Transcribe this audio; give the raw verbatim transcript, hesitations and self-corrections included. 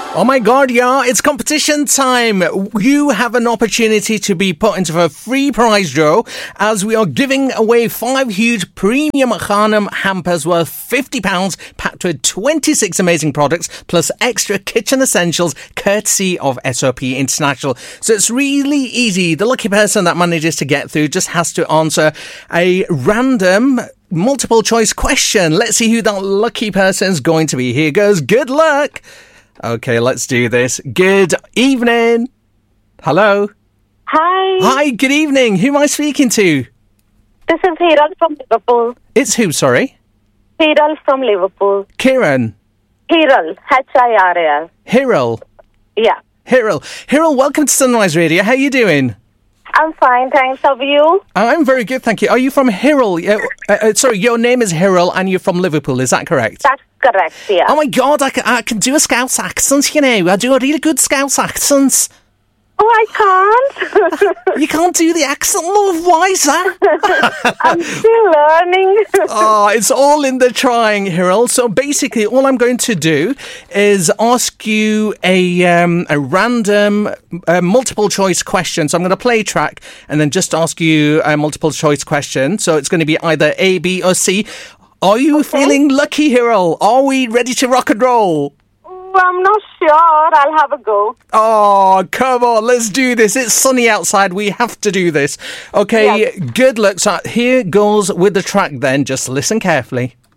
Oh my god, yeah, it's competition time. You have an opportunity to be put into a free prize draw as we are giving away five huge premium Khanum hampers worth fifty pounds packed with twenty-six amazing products plus extra kitchen essentials courtesy of S O P International. So it's really easy. The lucky person that manages to get through just has to answer a random multiple choice question. Let's see who that lucky person's going to be. Here goes. Good luck. Okay, let's do this. Good evening. Hello. Hi. Hi, good evening. Who am I speaking to? This is Hiral from Liverpool. It's who, sorry? Hiral from Liverpool. Kieran. Hiral. H I R A L. Hiral. Yeah. Hiral. Hiral, welcome to Sunrise Radio. How are you doing? I'm fine, thanks. How are you? I'm very good, thank you. Are you from Hiral? Uh, uh, sorry, your name is Hiral and you're from Liverpool, is that correct? That's correct, yeah. Oh my God, I can, I can do a Scouse accent, you know. I do a really good Scouse accent. Oh, I can't. You can't do the accent, love. Why is that? I'm still learning. Oh, it's all in the trying, Hiral. So basically, all I'm going to do is ask you a um, a random uh, multiple choice question. So I'm going to play a track and then just ask you a multiple choice question. So it's going to be either A, B, or C. Are you okay. feeling lucky, Hiral? Are we ready to rock and roll? I'm not sure. I'll have a go. Oh, come on. Let's do this. It's sunny outside. We have to do this. Okay, yes. Good luck. So here goes with the track then. Just listen carefully.